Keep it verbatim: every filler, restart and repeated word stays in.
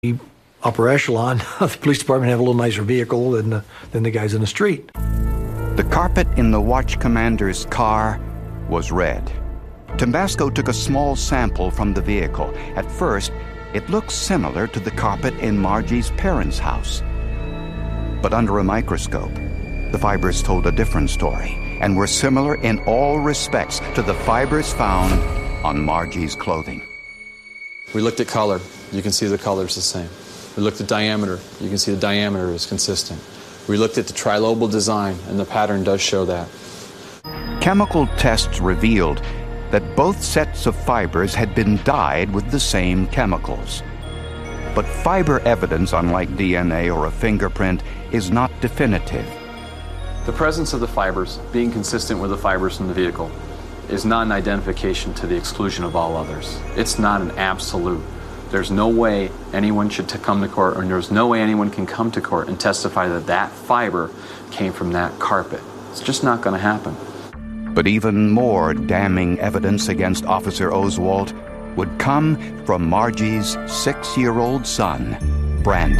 upper echelon of the police department have a little nicer vehicle than the, than the guys in the street. The carpet in the watch commander's car was red. Tambasco took a small sample from the vehicle. At first, it looked similar to the carpet in Margie's parents' house. But under a microscope, the fibers told a different story and were similar in all respects to the fibers found on Margie's clothing. We looked at color. You can see the color's the same. We looked at diameter. You can see the diameter is consistent. We looked at the trilobal design, and the pattern does show that. Chemical tests revealed that both sets of fibers had been dyed with the same chemicals. But fiber evidence, unlike D N A or a fingerprint, is not definitive. The presence of the fibers, being consistent with the fibers in the vehicle, is not an identification to the exclusion of all others. It's not an absolute. There's no way anyone should t- come to court, or there's no way anyone can come to court and testify that that fiber came from that carpet. It's just not going to happen. But even more damning evidence against Officer Oswalt would come from Margie's six-year-old son, Brandon.